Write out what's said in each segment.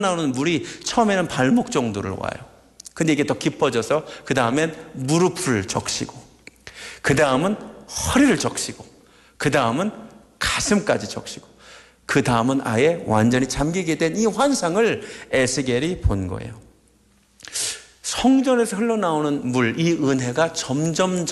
나오는 물이 처음에는 발목 정도를 와요. 근데 이게 더 깊어져서 그 다음엔 무릎을 적시고, 그 다음은 허리를 적시고, 그 다음은 가슴까지 적시고, 그 다음은 아예 완전히 잠기게 된 이 환상을 에스겔이 본 거예요. 성전에서 흘러나오는 물, 이 은혜가 점점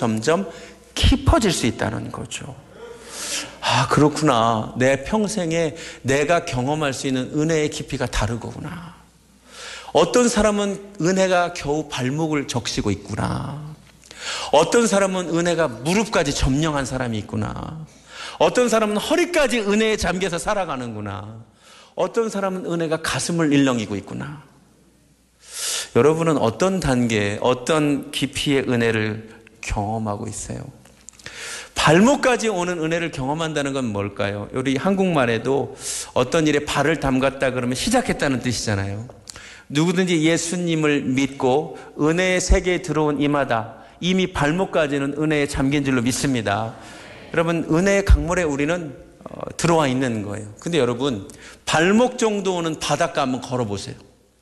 깊어질 수 있다는 거죠. 아, 그렇구나. 내 평생에 내가 경험할 수 있는 은혜의 깊이가 다르구나. 어떤 사람은 은혜가 겨우 발목을 적시고 있구나. 어떤 사람은 은혜가 무릎까지 점령한 사람이 있구나. 어떤 사람은 허리까지 은혜에 잠겨서 살아가는구나. 어떤 사람은 은혜가 가슴을 일렁이고 있구나. 여러분은 어떤 단계, 어떤 깊이의 은혜를 경험하고 있어요? 발목까지 오는 은혜를 경험한다는 건 뭘까요? 우리 한국말에도 어떤 일에 발을 담갔다 그러면 시작했다는 뜻이잖아요. 누구든지 예수님을 믿고 은혜의 세계에 들어온 이마다 이미 발목까지는 은혜에 잠긴 줄로 믿습니다. 여러분, 은혜의 강물에 우리는 들어와 있는 거예요. 근데 여러분, 발목 정도 오는 바닷가 한번 걸어보세요.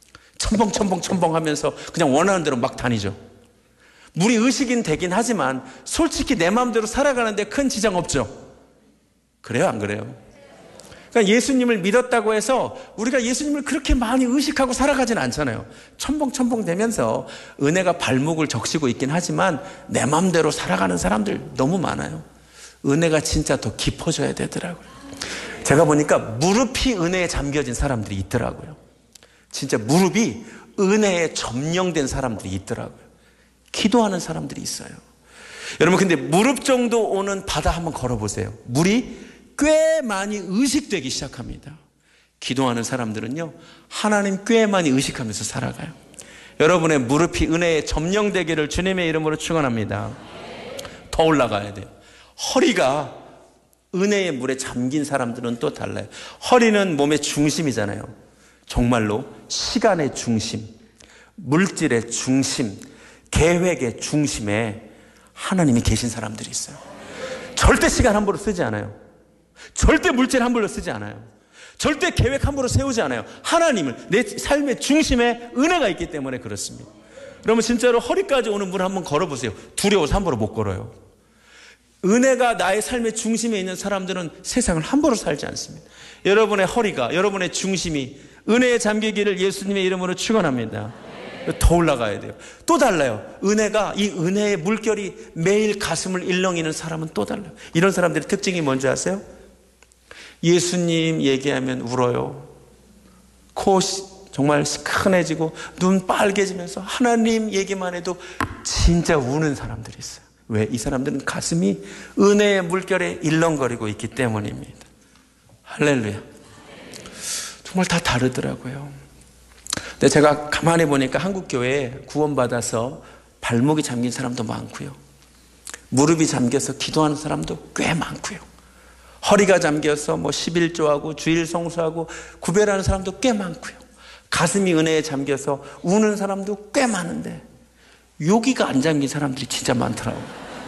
첨벙 하면서 그냥 원하는 대로 막 다니죠. 물이 의식은 되긴 하지만 솔직히 내 마음대로 살아가는데 큰 지장 없죠. 그래요, 안 그래요? 그러니까 예수님을 믿었다고 해서 우리가 예수님을 그렇게 많이 의식하고 살아가진 않잖아요. 첨벙 되면서 은혜가 발목을 적시고 있긴 하지만 내 마음대로 살아가는 사람들 너무 많아요. 은혜가 진짜 더 깊어져야 되더라고요. 제가 보니까 무릎이 은혜에 잠겨진 사람들이 있더라고요. 진짜 무릎이 은혜에 점령된 사람들이 있더라고요. 기도하는 사람들이 있어요. 여러분, 근데 무릎 정도 오는 바다 한번 걸어보세요. 물이 꽤 많이 의식되기 시작합니다. 기도하는 사람들은요, 하나님 꽤 많이 의식하면서 살아가요. 여러분의 무릎이 은혜에 점령되기를 주님의 이름으로 축원합니다. 더 올라가야 돼요. 허리가 은혜의 물에 잠긴 사람들은 또 달라요. 허리는 몸의 중심이잖아요. 정말로 시간의 중심, 물질의 중심, 계획의 중심에 하나님이 계신 사람들이 있어요. 절대 시간 함부로 쓰지 않아요. 절대 물질 함부로 쓰지 않아요. 절대 계획 함부로 세우지 않아요. 하나님을 내 삶의 중심에 은혜가 있기 때문에 그렇습니다. 그러면 진짜로 허리까지 오는 물 한번 걸어보세요. 두려워서 함부로 못 걸어요. 은혜가 나의 삶의 중심에 있는 사람들은 세상을 함부로 살지 않습니다. 여러분의 허리가, 여러분의 중심이 은혜에 잠기기를 예수님의 이름으로 축원합니다. 더 올라가야 돼요. 또 달라요. 은혜가, 이 은혜의 물결이 매일 가슴을 일렁이는 사람은 또 달라요. 이런 사람들의 특징이 뭔지 아세요? 예수님 얘기하면 울어요. 코 정말 시큰해지고 눈 빨개지면서 하나님 얘기만 해도 진짜 우는 사람들이 있어요. 왜? 이 사람들은 가슴이 은혜의 물결에 일렁거리고 있기 때문입니다. 할렐루야. 정말 다 다르더라고요. 근데 제가 가만히 보니까 한국 교회에 구원받아서 발목이 잠긴 사람도 많고요. 무릎이 잠겨서 기도하는 사람도 꽤 많고요. 허리가 잠겨서 11조하고 주일 성수하고 구별하는 사람도 꽤 많고요. 가슴이 은혜에 잠겨서 우는 사람도 꽤 많은데 여기가 안 잠긴 사람들이 진짜 많더라고요.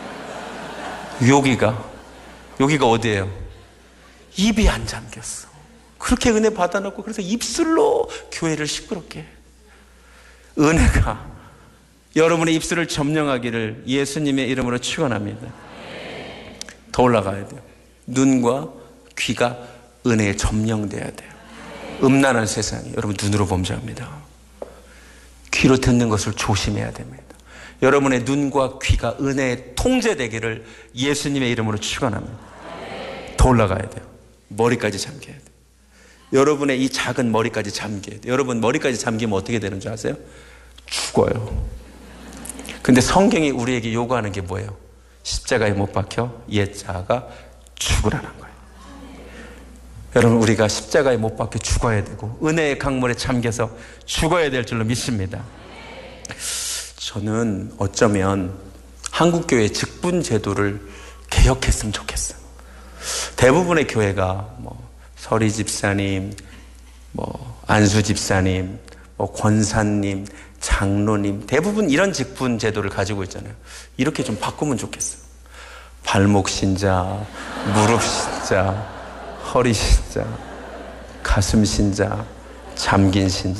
여기가 어디예요? 입이 안 잠겼어. 그렇게 은혜 받아놓고 그래서 입술로 교회를 시끄럽게 해. 은혜가 여러분의 입술을 점령하기를 예수님의 이름으로 축원합니다. 더 올라가야 돼요. 눈과 귀가 은혜에 점령돼야 돼요. 음란한 세상이 여러분 눈으로 범죄합니다. 귀로 듣는 것을 조심해야 됩니다. 여러분의 눈과 귀가 은혜에 통제되기를 예수님의 이름으로 축원합니다. 더 올라가야 돼요. 머리까지 잠겨야 돼요. 여러분의 이 작은 머리까지 잠겨야 돼요. 여러분 머리까지 잠기면 어떻게 되는 줄 아세요? 죽어요. 근데 성경이 우리에게 요구하는 게 뭐예요? 십자가에 못 박혀 옛 자아가 죽으라는 거예요. 여러분, 우리가 십자가에 못 박혀 죽어야 되고 은혜의 강물에 잠겨서 죽어야 될 줄로 믿습니다. 저는 어쩌면 한국교회 직분 제도를 개혁했으면 좋겠어요. 대부분의 교회가 서리 집사님, 안수 집사님, 권사님, 장로님, 대부분 이런 직분 제도를 가지고 있잖아요. 이렇게 좀 바꾸면 좋겠어요. 발목 신자, 무릎 신자, 허리 신자, 가슴 신자, 잠긴 신전.